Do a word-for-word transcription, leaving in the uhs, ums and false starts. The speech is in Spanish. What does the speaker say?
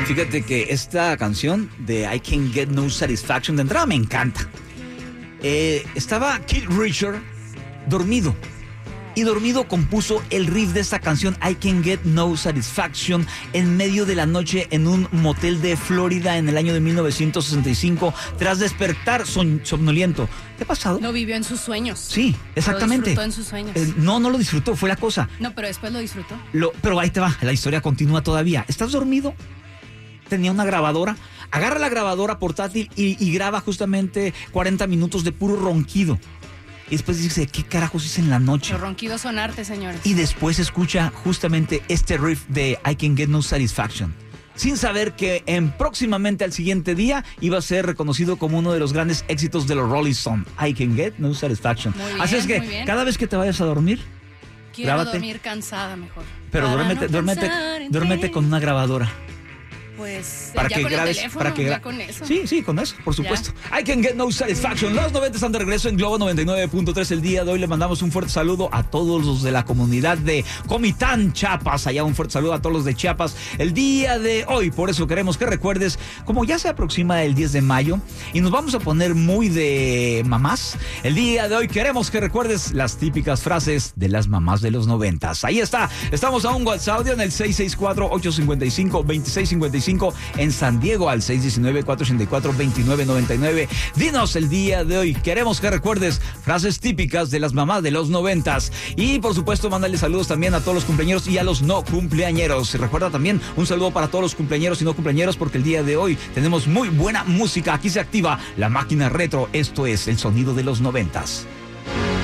Fíjate que esta canción de I Can't Get No Satisfaction de entrada me encanta. Eh, estaba Keith Richards dormido. Y dormido compuso el riff de esta canción I Can't Get No Satisfaction en medio de la noche en un motel de Florida en el año de mil novecientos sesenta y cinco tras despertar son, somnoliento. ¿Qué ha pasado? Lo vivió en sus sueños. Sí, exactamente. Lo disfrutó en sus sueños. Eh, no, no lo disfrutó, fue la cosa. No, pero después lo disfrutó. Lo, pero ahí te va, la historia continúa todavía. ¿Estás dormido? Tenía una grabadora. Agarra la grabadora portátil y, y graba justamente cuarenta minutos de puro ronquido. Y después dice, ¿qué carajos hice en la noche? Los ronquidos son arte, señores. Y después escucha justamente este riff de I Can't Get No Satisfaction. Sin saber que en próximamente al siguiente día iba a ser reconocido como uno de los grandes éxitos de los Rolling Stones. I Can't Get No Satisfaction. Muy bien, Así es que cada vez que te vayas a dormir, quiero grábate, dormir cansada mejor. Pero duérmete, no duérmete, duérmete con una grabadora. Pues para ya que con grabes, el teléfono, para que gra- ya con eso. Sí, sí, con eso, por supuesto. Ya. I Can't Get No Satisfaction. Los noventa están de regreso en Globo noventa y nueve punto tres. El día de hoy le mandamos un fuerte saludo a todos los de la comunidad de Comitán, Chiapas. Allá un fuerte saludo a todos los de Chiapas. El día de hoy, por eso queremos que recuerdes, como ya se aproxima el diez de mayo y nos vamos a poner muy de mamás, el día de hoy queremos que recuerdes las típicas frases de las mamás de los noventas. Ahí está. Estamos a un WhatsApp en el seis seis cuatro, ocho cinco cinco, dos seis cinco cinco en San Diego al seis uno nueve, cuatro ocho cuatro, dos nueve nueve nueve. Dinos el día de hoy. Queremos que recuerdes frases típicas de las mamás de los noventas. Y por supuesto, mándale saludos también a todos los cumpleañeros y a los no cumpleañeros. Y recuerda también un saludo para todos los cumpleañeros y no cumpleañeros, porque el día de hoy tenemos muy buena música. Aquí se activa la máquina retro. Esto es el sonido de los noventas.